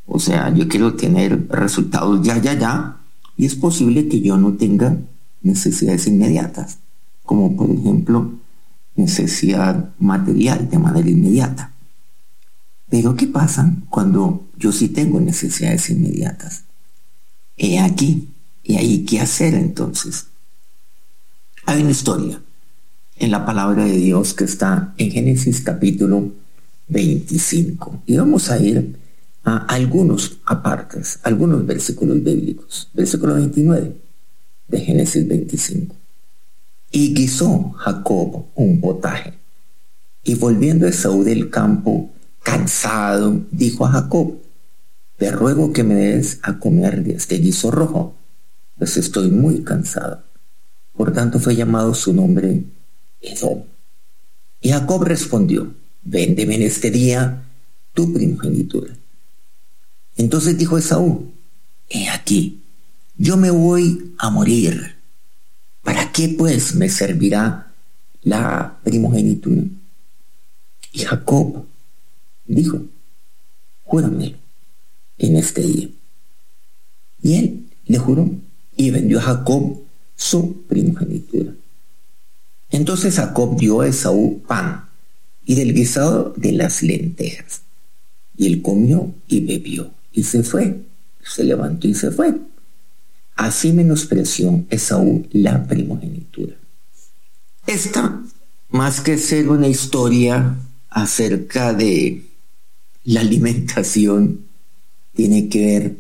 O sea, yo quiero tener resultados ya. Y es posible que yo no tenga necesidades inmediatas, como por ejemplo necesidad material de manera inmediata. Pero ¿qué pasa cuando yo sí tengo necesidades inmediatas? He aquí, y ahí qué hacer entonces. Hay una historia en la palabra de Dios que está en Génesis capítulo 25. Y vamos a ir a algunos apartes, algunos versículos bíblicos. Versículo 29 de Génesis 25. Y guisó Jacob un potaje. Y volviendo Esaú del campo, cansado, dijo a Jacob: te ruego que me des a comer de este guiso rojo, pues estoy muy cansado. Por tanto fue llamado su nombre Edom. Y Jacob respondió: véndeme en este día tu primogenitura. Entonces dijo Esaú: he aquí, yo me voy a morir. ¿Para qué pues me servirá la primogenitura? Y Jacob dijo: júramelo en este día. Y él le juró y vendió a Jacob su primogenitura. Entonces Jacob dio a Esaú pan y del guisado de las lentejas. Y él comió y bebió y se fue. Se levantó y se fue. Así menospreció Esaú la primogenitura. Esta, más que ser una historia acerca de la alimentación, tiene que ver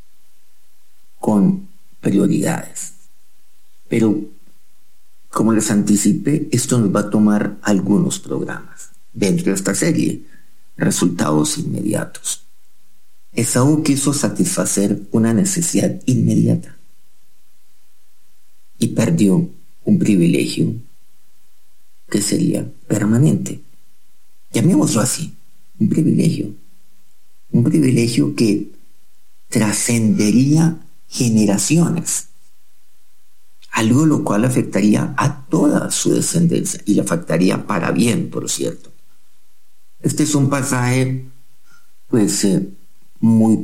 con prioridades. Pero, como les anticipé, esto nos va a tomar algunos programas dentro de esta serie, resultados inmediatos. Esaú quiso satisfacer una necesidad inmediata y perdió un privilegio que sería permanente. Llamémoslo así, un privilegio que trascendería generaciones, algo lo cual afectaría a toda su descendencia y le afectaría para bien, por cierto. Este es un pasaje muy